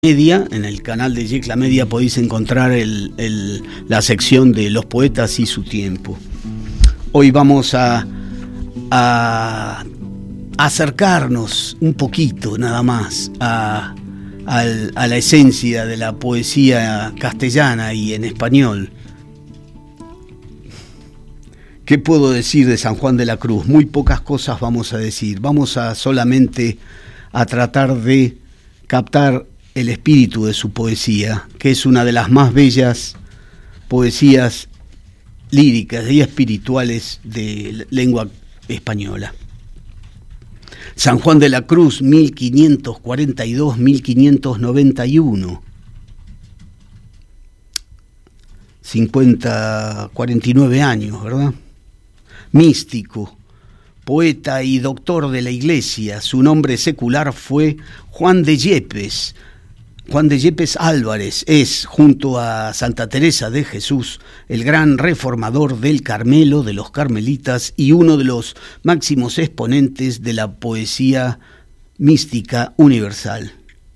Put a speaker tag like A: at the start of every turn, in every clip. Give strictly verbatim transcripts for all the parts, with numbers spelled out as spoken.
A: Media, en el canal de Yecla Media podéis encontrar el, el, la sección de los poetas y su tiempo. Hoy vamos a, a acercarnos un poquito nada más a, a, a la esencia de la poesía castellana y en español. ¿Qué puedo decir de San Juan de la Cruz? Muy pocas cosas vamos a decir. Vamos a solamente a tratar de captar el espíritu de su poesía, que es una de las más bellas poesías líricas y espirituales de lengua española. San Juan de la Cruz, mil quinientos cuarenta y dos a mil quinientos noventa y uno. cincuenta, cuarenta y nueve años, ¿verdad? Místico, poeta y doctor de la Iglesia. Su nombre secular fue Juan de Yepes. Juan de Yepes Álvarez es, junto a Santa Teresa de Jesús, el gran reformador del Carmelo, de los carmelitas, y uno de los máximos exponentes de la poesía mística universal.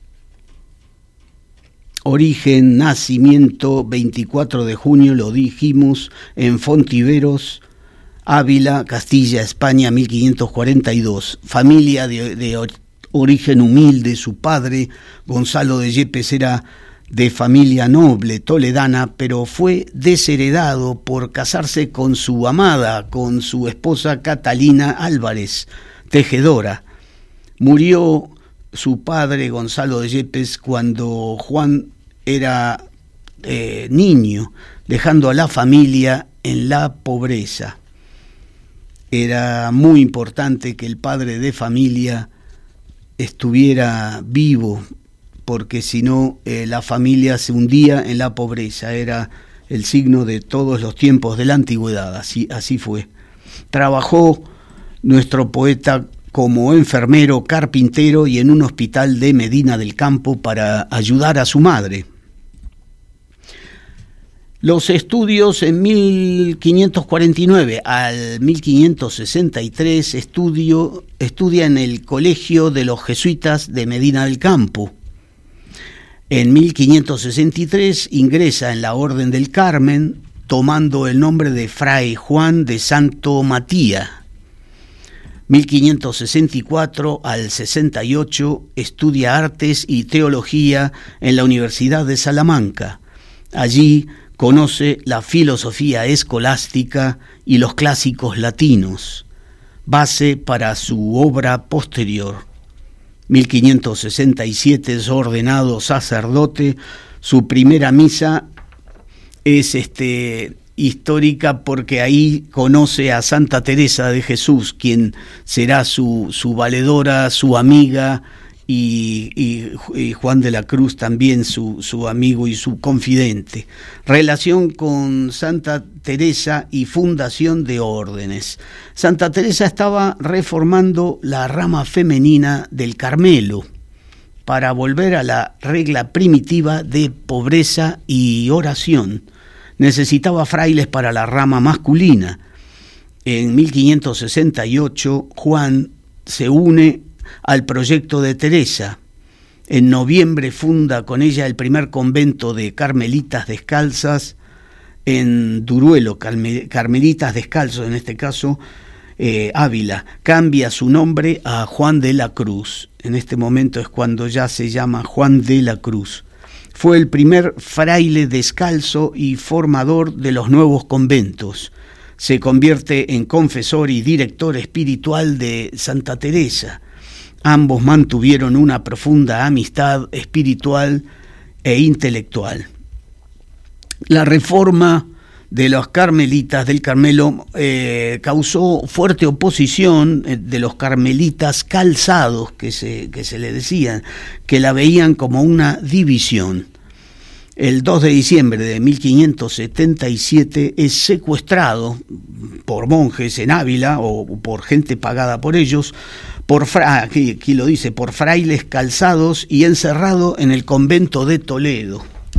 A: Origen, nacimiento, veinticuatro de junio, lo dijimos, en Fontiveros, Ávila, Castilla, España, mil quinientos cuarenta y dos. Familia de, de origen humilde. Su padre, Gonzalo de Yepes, era de familia noble toledana, pero fue desheredado por casarse con su amada, con su esposa Catalina Álvarez, tejedora. Murió su padre, Gonzalo de Yepes, cuando Juan era eh, niño, dejando a la familia en la pobreza. Era muy importante que el padre de familia estuviera vivo, porque si no eh, la familia se hundía en la pobreza. Era el signo de todos los tiempos de la antigüedad, así, así fue. Trabajó nuestro poeta como enfermero, carpintero y en un hospital de Medina del Campo para ayudar a su madre. Los estudios en mil quinientos cuarenta y nueve al mil quinientos sesenta y tres estudio, estudia en el Colegio de los Jesuitas de Medina del Campo. En mil quinientos sesenta y tres ingresa en la Orden del Carmen, tomando el nombre de Fray Juan de Santo Matías. mil quinientos sesenta y cuatro al sesenta y ocho estudia Artes y Teología en la Universidad de Salamanca. Allí conoce la filosofía escolástica y los clásicos latinos, base para su obra posterior. mil quinientos sesenta y siete es ordenado sacerdote. Su primera misa es este, histórica porque ahí conoce a Santa Teresa de Jesús, quien será su, su valedora, su amiga, Y, y, y Juan de la Cruz también su, su amigo y su confidente. Relación con Santa Teresa y fundación de órdenes. Santa Teresa estaba reformando la rama femenina del Carmelo para volver a la regla primitiva de pobreza y oración. Necesitaba frailes para la rama masculina. En mil quinientos sesenta y ocho Juan se une al proyecto de Teresa. En noviembre funda con ella el primer convento de carmelitas descalzas en Duruelo, Carme, carmelitas descalzos en este caso, eh, Ávila. Cambia su nombre a Juan de la Cruz. En este momento es cuando ya se llama Juan de la Cruz. Fue el primer fraile descalzo y formador de los nuevos conventos. Se convierte en confesor y director espiritual de Santa Teresa. Ambos mantuvieron una profunda amistad espiritual e intelectual. La reforma de los carmelitas del Carmelo eh, causó fuerte oposición de los carmelitas calzados, que se, que se le decían, que la veían como una división. El dos de diciembre de mil quinientos setenta y siete es secuestrado por monjes en Ávila o por gente pagada por ellos, por fra- aquí, aquí lo dice, por frailes calzados y encerrado en el convento de Toledo.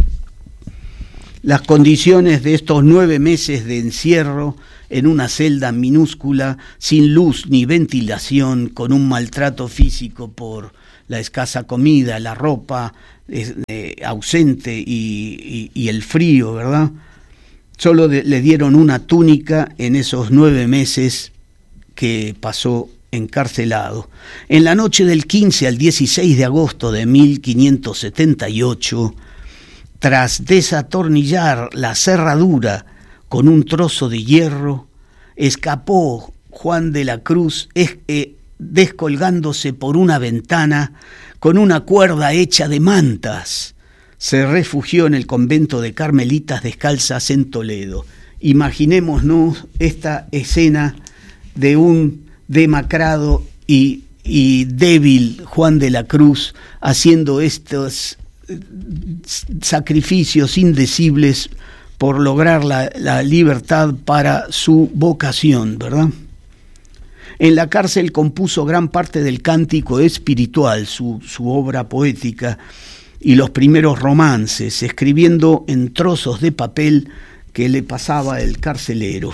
A: Las condiciones de estos nueve meses de encierro en una celda minúscula, sin luz ni ventilación, con un maltrato físico por la escasa comida, la ropa, eh, ausente y, y, y el frío, ¿verdad? Solo de, le dieron una túnica en esos nueve meses que pasó encarcelado. En la noche del quince al dieciséis de agosto de mil quinientos setenta y ocho, tras desatornillar la cerradura con un trozo de hierro, escapó Juan de la Cruz es, eh, descolgándose por una ventana con una cuerda hecha de mantas. Se refugió en el convento de Carmelitas Descalzas en Toledo. Imaginémonos esta escena de un demacrado y, y débil Juan de la Cruz haciendo estos sacrificios indecibles por lograr la, la libertad para su vocación, ¿verdad? En la cárcel compuso gran parte del cántico espiritual, su, su obra poética, y los primeros romances, escribiendo en trozos de papel que le pasaba el carcelero.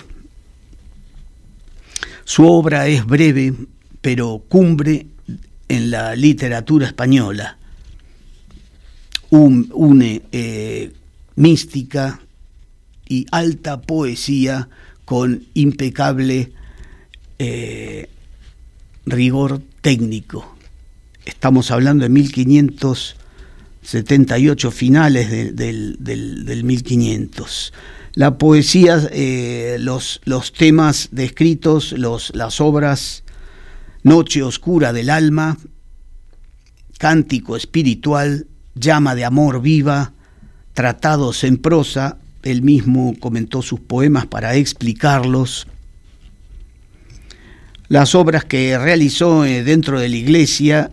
A: Su obra es breve, pero cumbre en la literatura española. Un, une eh, mística y alta poesía con impecable eh, rigor técnico. Estamos hablando de mil quinientos setenta y ocho, finales de, del, del, del mil quinientos. La poesía, eh, los, los temas descritos, los, las obras Noche Oscura del Alma, Cántico Espiritual, Llama de Amor Viva, Tratados en Prosa, él mismo comentó sus poemas para explicarlos. Las obras que realizó dentro de la iglesia,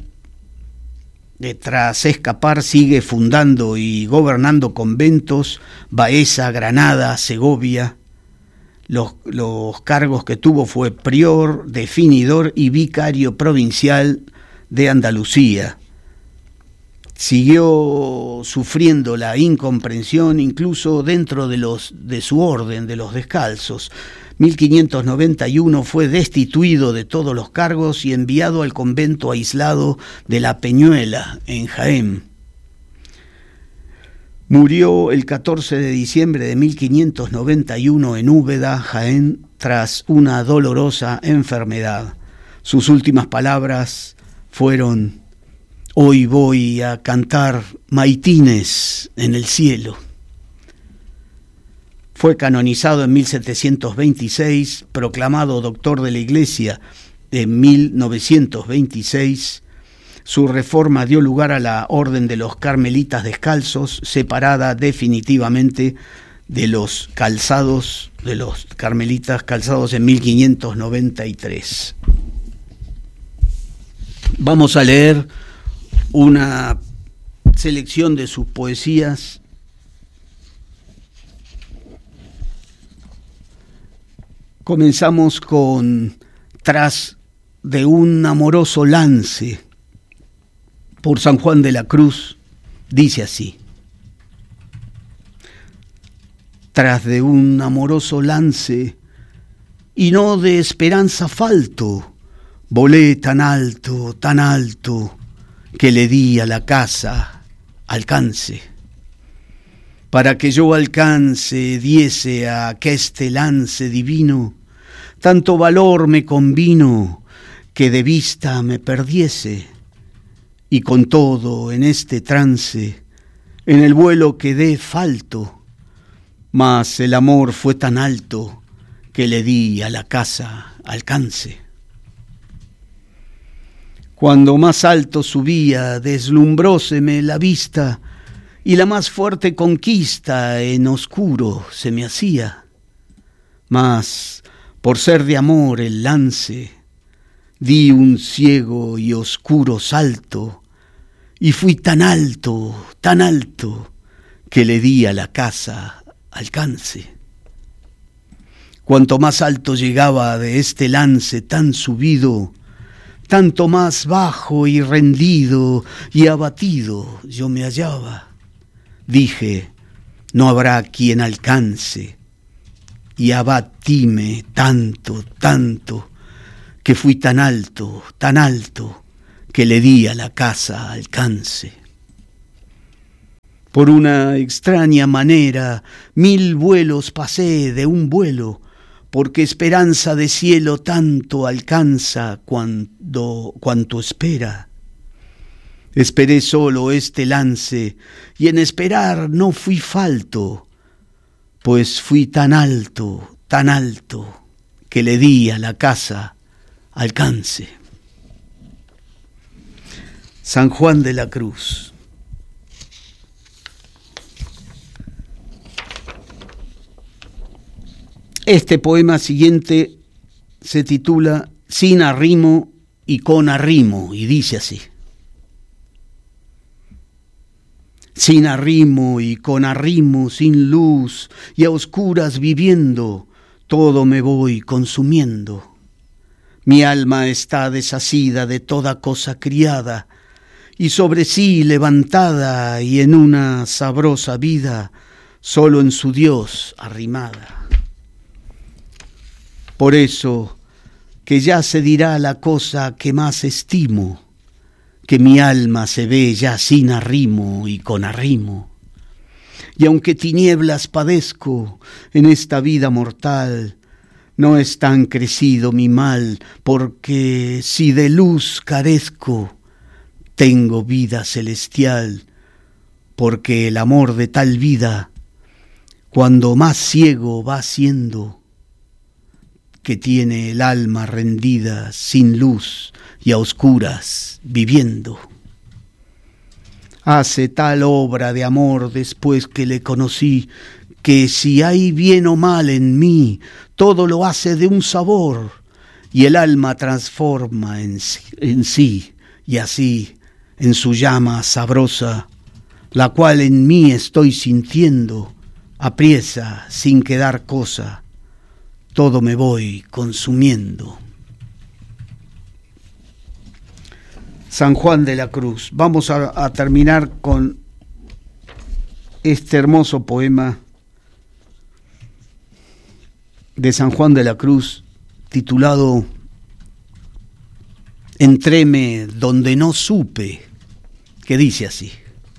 A: tras escapar sigue fundando y gobernando conventos, Baeza, Granada, Segovia. Los, los cargos que tuvo fue prior, definidor y vicario provincial de Andalucía. Siguió sufriendo la incomprensión incluso dentro de, los, de su orden, de los descalzos. mil quinientos noventa y uno fue destituido de todos los cargos y enviado al convento aislado de La Peñuela, en Jaén. Murió el catorce de diciembre de mil quinientos noventa y uno en Úbeda, Jaén, tras una dolorosa enfermedad. Sus últimas palabras fueron: hoy voy a cantar maitines en el cielo. Fue canonizado en mil setecientos veintiséis, proclamado doctor de la Iglesia en mil novecientos veintiséis. Su reforma dio lugar a la Orden de los Carmelitas Descalzos, separada definitivamente de los calzados, de los carmelitas calzados en mil quinientos noventa y tres. Vamos a leer una selección de sus poesías. Comenzamos con Tras de un amoroso lance, por San Juan de la Cruz. Dice así: tras de un amoroso lance, y no de esperanza falto, volé tan alto, tan alto, que le di a la casa alcance. Para que yo alcance, diese a aqueste lance divino, tanto valor me convino, que de vista me perdiese, y con todo en este trance, en el vuelo quedé falto, mas el amor fue tan alto, que le di a la casa alcance. Cuando más alto subía, deslumbróseme la vista, y la más fuerte conquista en oscuro se me hacía. Mas, por ser de amor el lance, di un ciego y oscuro salto, y fui tan alto, tan alto, que le di a la casa alcance. Cuanto más alto llegaba de este lance tan subido, tanto más bajo y rendido y abatido yo me hallaba. Dije, no habrá quien alcance, y abatíme tanto, tanto, que fui tan alto, tan alto, que le di a la casa alcance. Por una extraña manera, mil vuelos pasé de un vuelo, porque esperanza de cielo tanto alcanza cuando, cuanto espera. Esperé solo este lance, y en esperar no fui falto, pues fui tan alto, tan alto, que le di a la casa alcance. San Juan de la Cruz. Este poema siguiente se titula Sin arrimo y con arrimo, y dice así. Sin arrimo y con arrimo, sin luz y a oscuras viviendo, todo me voy consumiendo. Mi alma está desasida de toda cosa criada, y sobre sí levantada y en una sabrosa vida, solo en su Dios arrimada. Por eso que ya se dirá la cosa que más estimo, que mi alma se ve ya sin arrimo y con arrimo. Y aunque tinieblas padezco en esta vida mortal, no es tan crecido mi mal, porque si de luz carezco, tengo vida celestial, porque el amor de tal vida, cuando más ciego va siendo, que tiene el alma rendida sin luz y a oscuras viviendo. Hace tal obra de amor después que le conocí, que si hay bien o mal en mí, todo lo hace de un sabor, y el alma transforma en sí, en sí, y así, en su llama sabrosa, la cual en mí estoy sintiendo, apriesa sin quedar cosa, todo me voy consumiendo. San Juan de la Cruz. Vamos a, a terminar con este hermoso poema de San Juan de la Cruz, titulado Entréme donde no supe, que dice así.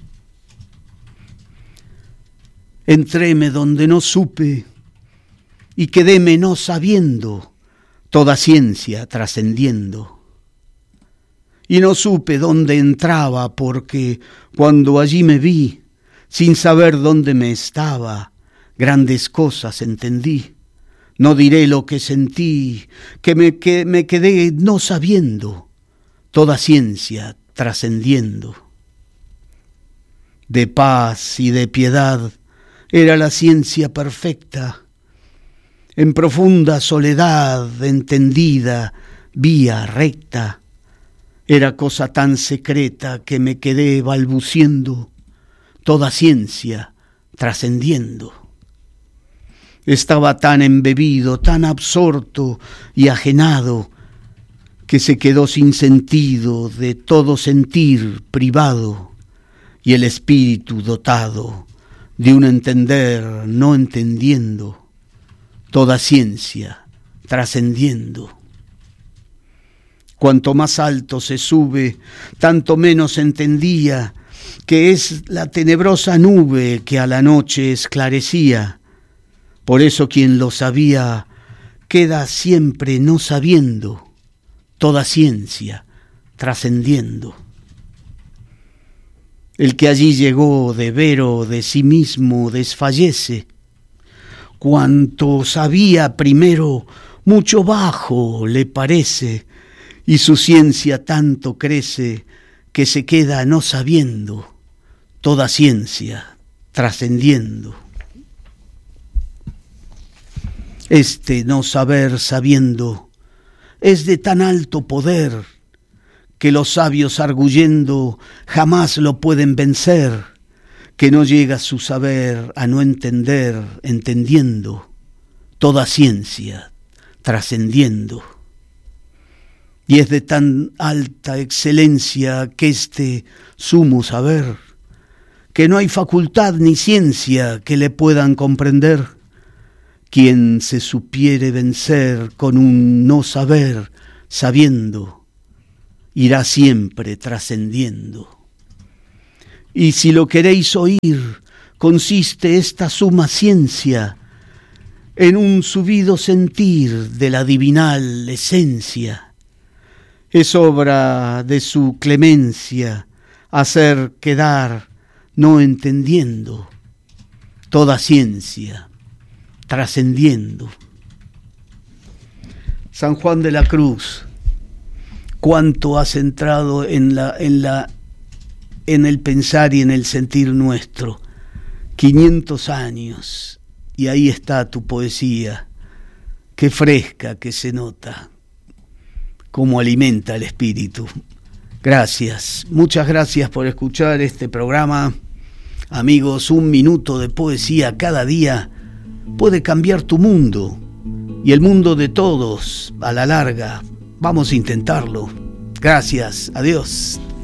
A: Entréme donde no supe y quedéme no sabiendo, toda ciencia trascendiendo. Y no supe dónde entraba, porque cuando allí me vi, sin saber dónde me estaba, grandes cosas entendí. No diré lo que sentí, que me, que me quedé no sabiendo, toda ciencia trascendiendo. De paz y de piedad era la ciencia perfecta, en profunda soledad entendida, vía recta. Era cosa tan secreta que me quedé balbuciendo, toda ciencia trascendiendo. Estaba tan embebido, tan absorto y ajenado, que se quedó sin sentido de todo sentir privado, y el espíritu dotado de un entender no entendiendo, toda ciencia trascendiendo. Cuanto más alto se sube, tanto menos entendía que es la tenebrosa nube que a la noche esclarecía. Por eso quien lo sabía queda siempre no sabiendo, toda ciencia trascendiendo. El que allí llegó de vero de sí mismo desfallece. Cuanto sabía primero, mucho bajo le parece, y su ciencia tanto crece que se queda no sabiendo, toda ciencia trascendiendo. Este no saber sabiendo es de tan alto poder que los sabios arguyendo jamás lo pueden vencer, que no llega su saber a no entender entendiendo, toda ciencia trascendiendo. Y es de tan alta excelencia que este sumo saber, que no hay facultad ni ciencia que le puedan comprender. Quien se supiere vencer con un no saber, sabiendo, irá siempre trascendiendo. Y si lo queréis oír, consiste esta suma ciencia en un subido sentir de la divinal esencia. Es obra de su clemencia hacer quedar, no entendiendo, toda ciencia, trascendiendo. San Juan de la Cruz, cuánto has entrado en la, en la, en el pensar y en el sentir nuestro. quinientos años, y ahí está tu poesía, qué fresca que se nota, cómo alimenta el espíritu. Gracias, muchas gracias por escuchar este programa. Amigos, un minuto de poesía cada día puede cambiar tu mundo y el mundo de todos a la larga. Vamos a intentarlo. Gracias, adiós.